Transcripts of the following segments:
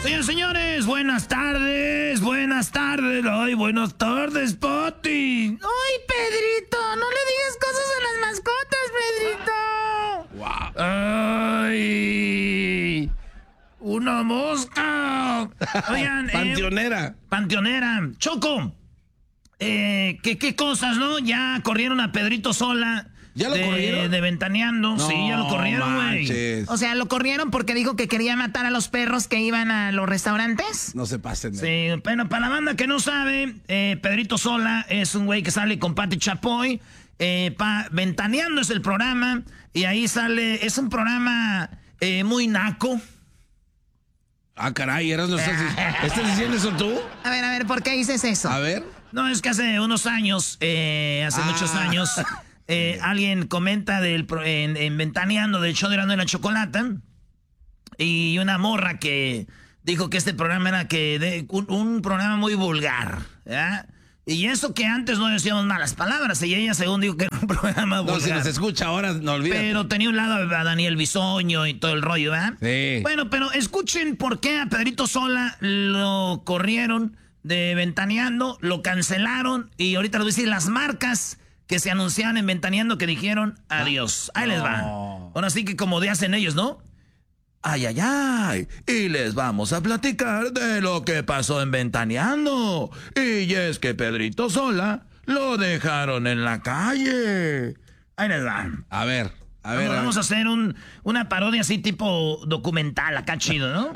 Señores, señores, buenas tardes. Ay, buenas tardes, Pati. Ay, Pedrito, no le digas cosas a las mascotas, Pedrito. Wow. Ay, una mosca. Oigan, Panteonera. Choco, ¿qué cosas, no? Ya corrieron a Pedrito Sola. ¿Ya lo corrieron? De Ventaneando. No, sí, ya lo corrieron, güey. O sea, ¿lo corrieron porque dijo que quería matar a los perros que iban a los restaurantes? No se pasen. Sí, bueno, para la banda que no sabe, Pedrito Sola es un güey que sale con Pati Chapoy. Ventaneando es el programa. Y ahí sale, es un programa muy naco. Ah, caray, ¿estás diciendo eso tú? A ver, ¿por qué dices eso? A ver. No, es que hace unos años, muchos años... alguien comenta en Ventaneando del show de Erasmo y la Chocolata, y una morra que dijo que este programa era un programa muy vulgar, ¿ya? Y eso que antes no decíamos malas palabras, y ella según dijo que era un programa vulgar. No, si nos escucha ahora, no olvides. Pero tenía un lado a Daniel Bisoño y todo el rollo, ¿verdad? Sí. Bueno, pero escuchen por qué a Pedrito Sola lo corrieron de Ventaneando, lo cancelaron, y ahorita les voy a decir las marcas que se anunciaban en Ventaneando que dijeron adiós. Ahí les va. Ahora sí que como hacen ellos, ¿no? Ay, ay, ay. Y les vamos a platicar de lo que pasó en Ventaneando. Y es que Pedrito Sola lo dejaron en la calle. Ahí les va. A ver. Vamos a hacer una parodia así tipo documental, acá chido, ¿no?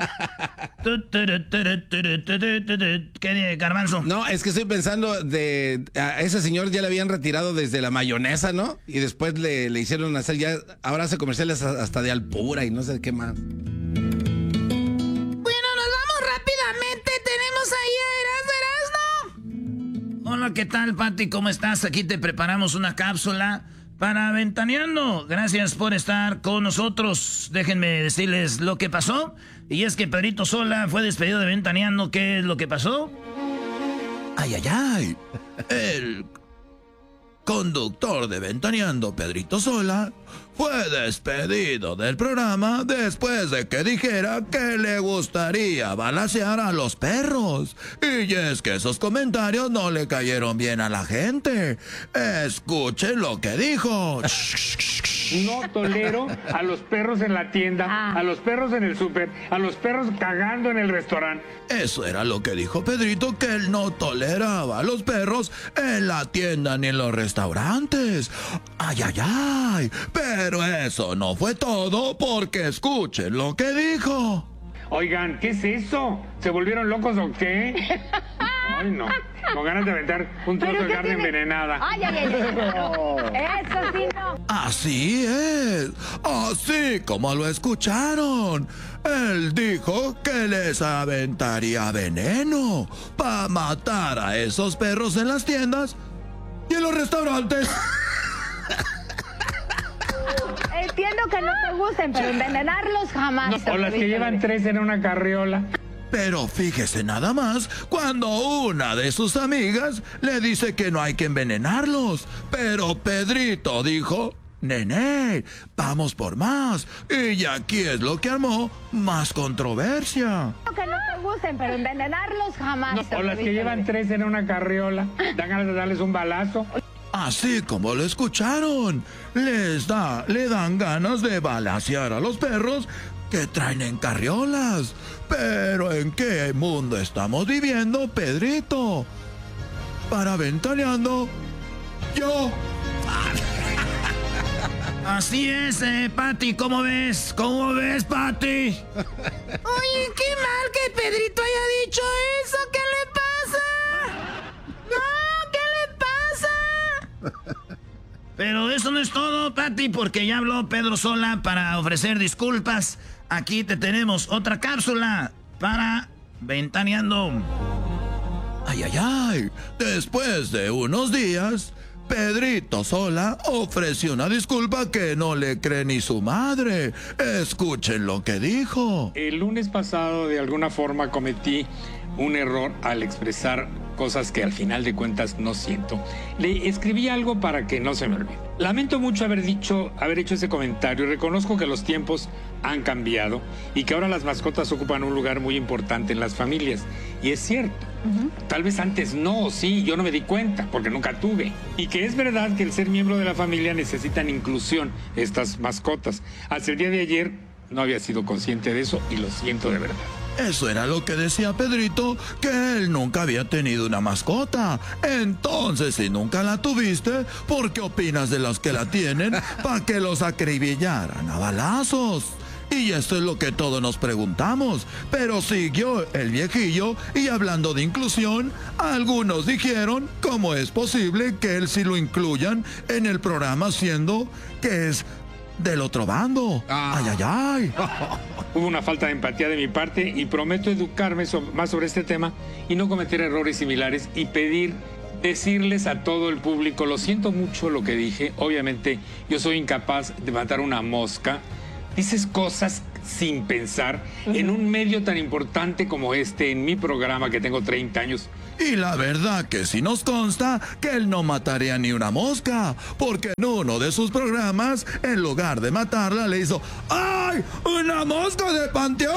¿Qué, Garbanzo? No, es que estoy pensando a ese señor ya le habían retirado desde la mayonesa, ¿no? Y después le hicieron hacer ya, ahora hace comerciales hasta de Alpura y no sé qué más. Bueno, nos vamos rápidamente. Tenemos ahí a Erasmo. Hola, ¿qué tal, Pati? ¿Cómo estás? Aquí te preparamos una cápsula para Ventaneando. Gracias por estar con nosotros. Déjenme decirles lo que pasó. Y es que Pedrito Sola fue despedido de Ventaneando. ¿Qué es lo que pasó? Ay, ay, ay. El conductor de Ventaneando, Pedrito Sola, fue despedido del programa después de que dijera que le gustaría balacear a los perros. Y es que esos comentarios no le cayeron bien a la gente. Escuchen lo que dijo. No tolero a los perros en la tienda, a los perros en el súper, a los perros cagando en el restaurante. Eso era lo que dijo Pedrito, que él no toleraba a los perros en la tienda ni en los restaurantes. Ay, ay, ay. Pero eso no fue todo, porque escuchen lo que dijo. Oigan, ¿qué es eso? ¿Se volvieron locos o qué? Ay, no. Con ganas de aventar un trozo de carne envenenada. Ay, ay, ay. Eso sí no. Así es. Así como lo escucharon. Él dijo que les aventaría veneno para matar a esos perros en las tiendas y en los restaurantes. Entiendo que no te gusten, pero envenenarlos jamás. O las que llevan 3 en una carriola. Pero fíjese nada más cuando una de sus amigas le dice que no hay que envenenarlos. Pero Pedrito dijo, nene, vamos por más. Y aquí es lo que armó más controversia. Que no te gusten, pero envenenarlos jamás. O las que llevan 3 en una carriola. Dan ganas de darles un balazo. Así como lo escucharon, le dan ganas de balacear a los perros que traen en carriolas. Pero ¿en qué mundo estamos viviendo, Pedrito? Para Ventaneando, yo. Así es, Pati, ¿cómo ves? ¿Cómo ves, Pati? Oye, qué mal que Pedrito haya dicho eso. ¿Qué le pasa? No, ¿qué le pasa? Pero eso no es todo, Pati, porque ya habló Pedro Sola para ofrecer disculpas. Aquí te tenemos otra cápsula para Ventaneando. Ay, ay, ay. Después de unos días, Pedrito Sola ofreció una disculpa que no le cree ni su madre. Escuchen lo que dijo. El lunes pasado, de alguna forma, cometí un error al expresar cosas que al final de cuentas no siento. Le escribí algo para que no se me olvide. Lamento mucho haber hecho ese comentario y reconozco que los tiempos han cambiado y que ahora las mascotas ocupan un lugar muy importante en las familias. Y es cierto. Tal vez antes no, sí, yo no me di cuenta porque nunca tuve. Y que es verdad que el ser miembro de la familia necesitan inclusión, estas mascotas. Hasta el día de ayer no había sido consciente de eso y lo siento de verdad. Eso era lo que decía Pedrito, que él nunca había tenido una mascota. Entonces, si nunca la tuviste, ¿por qué opinas de los que la tienen para que los acribillaran a balazos? Y esto es lo que todos nos preguntamos. Pero siguió el viejillo y hablando de inclusión, algunos dijeron cómo es posible que él sí lo incluyan en el programa siendo que es del otro bando. Ay, ay, ay. Hubo una falta de empatía de mi parte y prometo educarme más sobre este tema y no cometer errores similares y decirles a todo el público, lo siento mucho lo que dije, obviamente yo soy incapaz de matar una mosca. Dices cosas sin pensar en un medio tan importante como este, en mi programa que tengo 30 años. Y la verdad que sí nos consta que él no mataría ni una mosca, porque en uno de sus programas, en lugar de matarla, le hizo ¡ay! ¡Una mosca de panteón!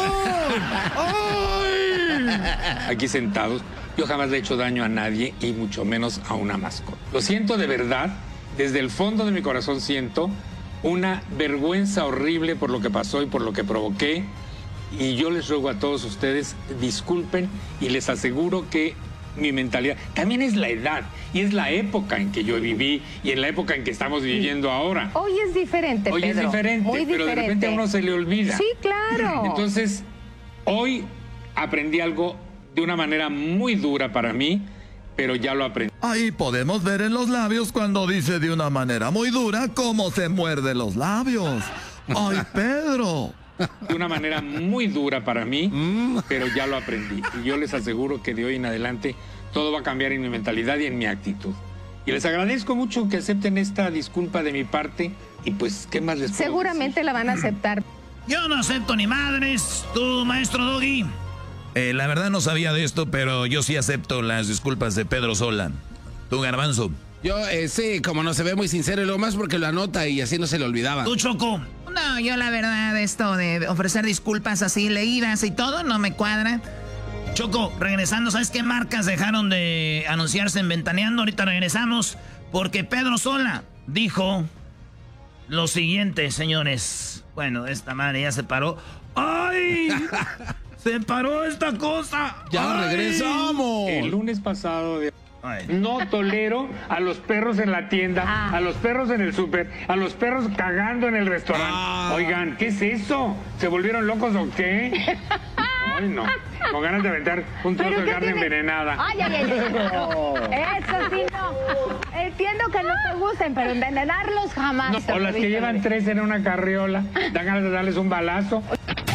¡Ay! Aquí sentados, yo jamás le he hecho daño a nadie y mucho menos a una mascota. Lo siento de verdad, desde el fondo de mi corazón siento una vergüenza horrible por lo que pasó y por lo que provoqué. Y yo les ruego a todos ustedes, disculpen y les aseguro que mi mentalidad también es la edad y es la época en que yo viví y en la época en que estamos viviendo ahora. Hoy es diferente, Hoy Pedro. es diferente, Muy pero de repente a uno se le olvida. Sí, claro. Entonces, hoy aprendí algo de una manera muy dura para mí, pero ya lo aprendí. Ahí podemos ver en los labios cuando dice de una manera muy dura cómo se muerde los labios. ¡Ay, Pedro! De una manera muy dura para mí, pero ya lo aprendí. Y yo les aseguro que de hoy en adelante todo va a cambiar en mi mentalidad y en mi actitud. Y les agradezco mucho que acepten esta disculpa de mi parte. Y pues, ¿qué más les puedo Seguramente la van a aceptar. Yo no acepto ni madres. ¿Tú, maestro Doggy? La verdad no sabía de esto, pero yo sí acepto las disculpas de Pedro Sola. ¿Tú, Garbanzo? Yo, sí, como no se ve muy sincero y lo más porque lo anota y así no se le olvidaba. ¿Tú, Choco? No, yo la verdad esto de ofrecer disculpas así leídas y todo no me cuadra. Choco, regresando, ¿sabes qué marcas dejaron de anunciarse en Ventaneando? Ahorita regresamos porque Pedro Sola dijo lo siguiente, señores. Bueno, esta madre ya se paró. ¡Ay! ¡Se paró esta cosa! ¡Ya ¡Ay! regresamos! El lunes pasado Ay. no tolero a los perros en la tienda, a los perros en el súper, a los perros cagando en el restaurante. Oigan, ¿qué es eso? ¿Se volvieron locos o qué? Ay, no. Con ganas de aventar un trozo de carne envenenada. Ay, ay, ay, ay. Eso sí, no. Entiendo que no te gusten, pero envenenarlos jamás. O las que llevan 3 en una carriola. Dan ganas de darles un balazo.